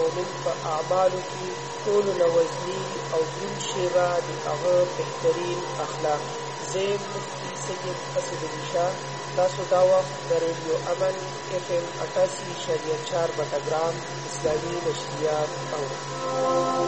مؤمن په اعمالو کې ټولو نه وزني او دروند شی به د هغه بهترین اخلاق. زه مفتي سید اسدالله شاه، تاسو دا وخت د ریډیو امن FM 88.4 بټګرام اسلامي نشریات اورئ.